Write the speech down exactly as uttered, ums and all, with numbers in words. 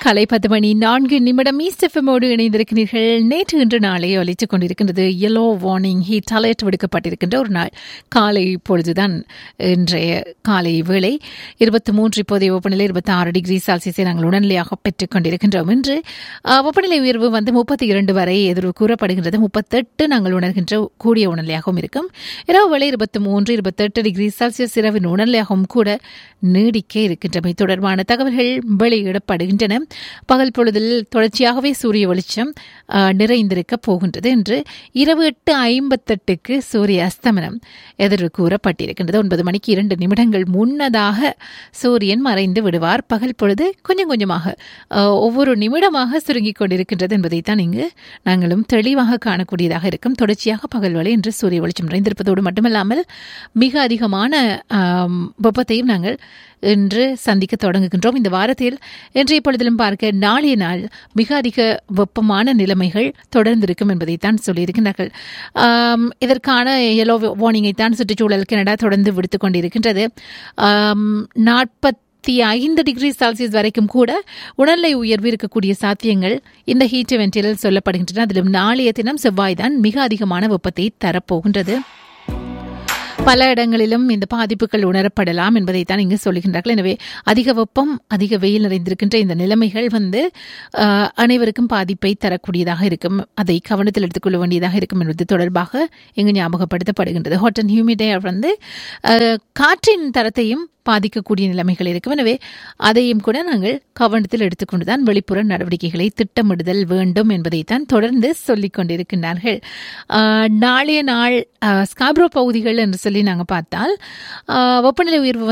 காலை பத்து மணி நான்கு நிமிடம் ஈஸ்டெஃபமோடு இணைந்திருக்கிறீர்கள். நேற்று இன்று நாளை ஒலித்துக் கொண்டிருக்கின்றது எல்லோ வார்னிங் ஹீட் அலர்ட் விடுக்கப்பட்டிருக்கின்ற ஒரு நாள். காலை பொழுதுதான் இன்றைய காலை வேளை. இருபத்தி மூன்று இப்போதைய வெப்பநிலை இருபத்தி ஆறு டிகிரி செல்சியஸை நாங்கள் உடனடியாக பெற்றுக் கொண்டிருக்கின்றோம். இன்று வெப்பநிலை உயர்வு வந்து முப்பத்தி இரண்டு வரை எதிர்வு கூறப்படுகின்றது. முப்பத்தெட்டு நாங்கள் உணர்கின்ற கூடிய உணர்நிலையாகவும் இருக்கும். இரவு வேளை இருபத்தி மூன்று இருபத்தெட்டு டிகிரி செல்சியஸ் இரவின் உணர்நிலையாகவும் கூட நீடிக்க இருக்கின்றமை தொடர்பான தகவல்கள் வெளியிடப்படுகின்றன. பகல் பொழுதில் தொடர்ச்சியாகவே சூரிய வெளிச்சம் நிறைந்திருக்க போகின்றது என்று இரவு எட்டு ஐம்பத்தெட்டுக்கு சூரிய அஸ்தமனம் எதிர்வு கூறப்பட்டிருக்கின்றது. ஒன்பது மணிக்கு இரண்டு நிமிடங்கள் முன்னதாக சூரியன் மறைந்து விடுவார். பகல் பொழுது கொஞ்சம் கொஞ்சமாக ஒவ்வொரு நிமிடமாக சுருங்கிக் கொண்டிருக்கின்றது என்பதைத்தான் இங்கு நாங்களும் தெளிவாக காணக்கூடியதாக இருக்கும். தொடர்ச்சியாக பகல் வேளை இன்று சூரிய வெளிச்சம் நிறைந்திருப்பதோடு மட்டுமல்லாமல் மிக அதிகமான வெப்பத்தையும் நாங்கள் இன்று சந்திக்க தொடங்குகின்றோம். இந்த வாரத்தில் இன்றைய பொழுதிலும் பார்க்க நாளைய நாள் மிக அதிக வெப்பமான நிலைமைகள் தொடர்ந்திருக்கும் என்பதைத்தான் சொல்லியிருக்கிறார்கள். இதற்கான எல்லோ வார்னிங்கை தான் சுற்றுச்சூழல் கனடா தொடர்ந்து விடுத்துக் கொண்டிருக்கின்றது. நாற்பத்தி ஐந்து டிகிரி செல்சியஸ் வரைக்கும் கூட உணர்நிலை உயர்வு இருக்கக்கூடிய சாத்தியங்கள் இந்த ஹீட் இவென்ட்டில் சொல்லப்படுகின்றன. அதிலும் நாளைய தினம் செவ்வாய் தான் மிக அதிகமான வெப்பத்தை தரப்போகின்றது. பல இடங்களிலும் இந்த பாதிப்புகள் உணரப்படலாம் என்பதைத்தான் இங்கு சொல்லுகின்றார்கள். எனவே அதிக வெப்பம் அதிக வெயில் நிறைந்திருக்கின்ற இந்த நிலைமைகள் வந்து அனைவருக்கும் பாதிப்பை தரக்கூடியதாக இருக்கும். அதை கவனத்தில் எடுத்துக்கொள்ள வேண்டியதாக இருக்கும் என்பது தொடர்பாக இங்கு ஞாபகப்படுத்தப்படுகின்றது. ஹாட் அண்ட் ஹியூமிட் ஏர் வந்து காற்றின் தரத்தையும் பாதிக்கக்கூடிய நிலைமைகள் இருக்கும். எனவே அதையும் கூட நாங்கள் கவனத்தில் எடுத்துக்கொண்டுதான் வெளிப்புற நடவடிக்கைகளை திட்டமிடுதல் வேண்டும் என்பதைத்தான் தொடர்ந்து சொல்லிக் கொண்டிருக்கின்றார்கள். நாளைய நாள் ஸ்காப்ரோ பகுதிகள் என்று சொல்லி நாங்கள் பார்த்தால் வெப்பநிலை உயர்வு